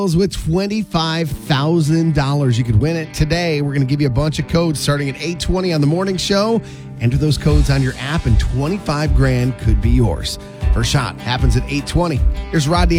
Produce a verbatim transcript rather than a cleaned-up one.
with twenty-five thousand dollars. You could win it today. We're going to give you a bunch of codes starting at eight twenty on the morning show. Enter those codes on your app and twenty-five grand could be yours. First shot happens at eight twenty. Here's Rodney